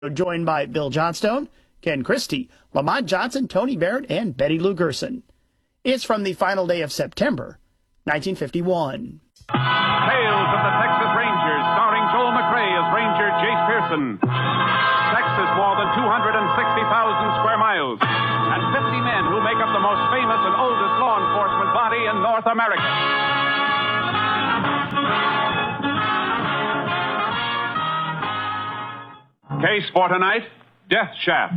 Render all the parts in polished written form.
Joined by Bill Johnstone, Ken Christie, Lamont Johnson, Tony Barrett, and Betty Lou Gerson. It's from the final day of September, 1951. Tales of the Texas Rangers, starring Joel McRae as Ranger Jace Pearson. Texas, more than 260,000 square miles, and 50 men who make up the most famous and oldest law enforcement body in North America. Case for tonight, Death Shaft.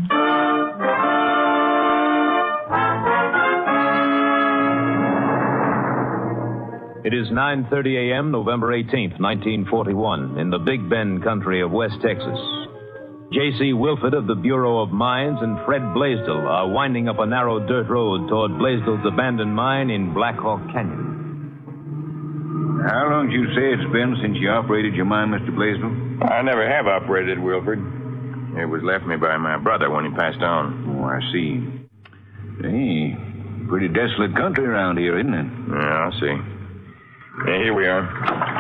It is 9:30 a.m., November 18th, 1941, in the Big Bend country of West Texas. J.C. Wilford of the Bureau of Mines and Fred Blaisdell are winding up a narrow dirt road toward Blaisdell's abandoned mine in Black Hawk Canyon. How long did you say it's been since you operated your mine, Mr. Blaisdell? I never have operated, Wilford. It was left me by my brother when he passed on. Oh, I see. Hey, pretty desolate country around here, isn't it? Yeah, I see. Yeah, here we are.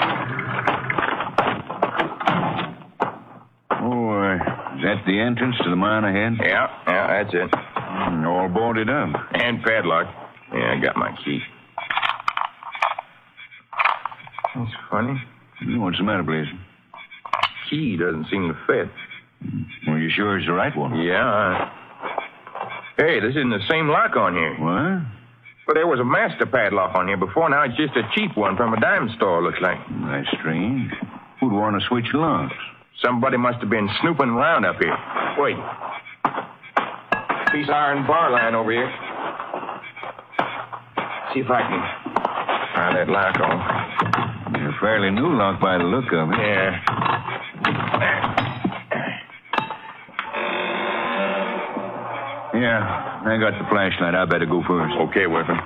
Oh, is that the entrance to the mine ahead? Yeah, that's it. All boarded up. And padlocked. Yeah, I got my key. That's funny. What's the matter, Blaisdell? Key doesn't seem to fit. Well, you sure it's the right one? Yeah. Hey, this isn't the same lock on here. What? But there was a master padlock on here before. Now it's just a cheap one from a dime store, looks like. That's strange. Who'd want to switch locks? Somebody must have been snooping around up here. Wait. Piece of iron bar line over here. See if I can pry that lock off. A fairly new lock by the look of it. Yeah. Yeah, I got the flashlight. I better go first. Okay, Wilford.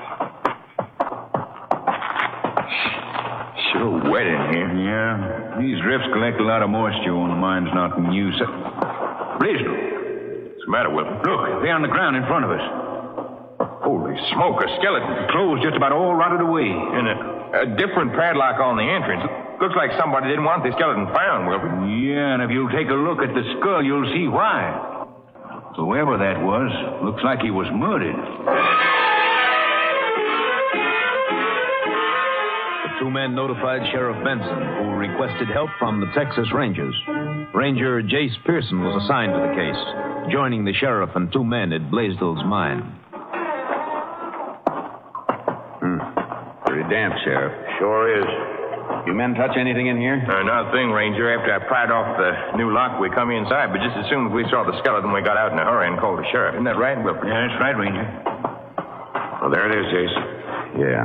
Sure wet in here. Yeah, these drifts collect a lot of moisture when the mine's not in use. Blaisdell. What's the matter, Wilford? Look, they're on the ground in front of us. Holy smoke, a skeleton. Clothes just about all rotted away. And a different padlock on the entrance. Looks like somebody didn't want the skeleton found, Wilford. Yeah, and if you'll take a look at the skull, you'll see why. Whoever that was, looks like he was murdered. The two men notified Sheriff Benson, who requested help from the Texas Rangers. Ranger Jace Pearson was assigned to the case, joining the sheriff and two men at Blaisdell's mine. Pretty damp, Sheriff. Sure is. You men touch anything in here? Not a thing, Ranger. After I pried off the new lock, we come inside. But just as soon as we saw the skeleton, we got out in a hurry and called the sheriff. Isn't that right, Wilford? Yeah, that's right, Ranger. Well, there it is, Jason. Yeah.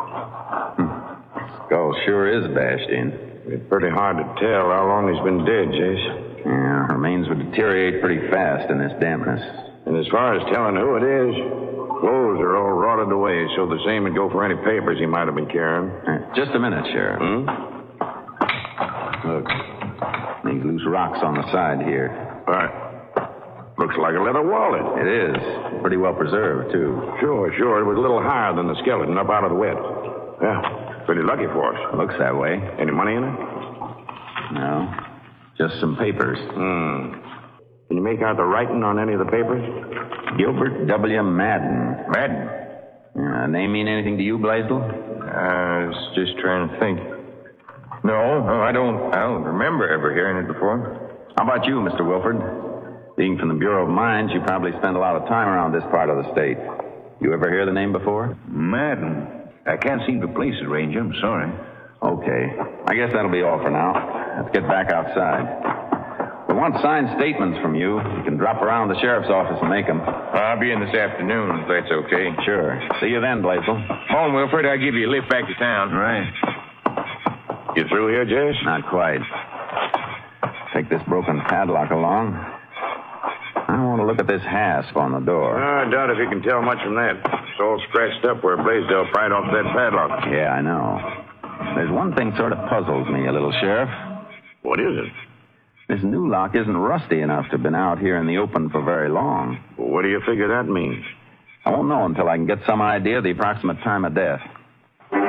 Skull sure is bashed in. It's pretty hard to tell how long he's been dead, Jace. Yeah, remains would deteriorate pretty fast in this dampness. And as far as telling who it is, clothes are all rotted away, so the same would go for any papers he might have been carrying. Just a minute, Sheriff. Look, these loose rocks on the side here. Right. Looks like a leather wallet. It is. Pretty well preserved, too. Sure. It was a little higher than the skeleton, up out of the wet. Yeah, pretty lucky for us. Looks that way. Any money in it? No, just some papers. Can you make out the writing on any of the papers? Gilbert W. Madden. Madden? Name mean anything to you, Blaisdell? I was just trying to think. No, I don't remember ever hearing it before. How about you, Mr. Wilford? Being from the Bureau of Mines, you probably spend a lot of time around this part of the state. You ever hear the name before? Madden. I can't seem to place it, Ranger. I'm sorry. Okay. I guess that'll be all for now. Let's get back outside. We want signed statements from you. You can drop around the sheriff's office and make them. I'll be in this afternoon, if that's okay. Sure. See you then, Blaisdell. Come on, Wilford. I'll give you a lift back to town. Right. You through here, Jess? Not quite. Take this broken padlock along. I want to look at this hasp on the door. I doubt if you can tell much from that. It's all scratched up where Blaisdell pried off that padlock. Yeah, I know. There's one thing sort of puzzles me a little, Sheriff. What is it? This new lock isn't rusty enough to have been out here in the open for very long. Well, what do you figure that means? I won't know until I can get some idea of the approximate time of death.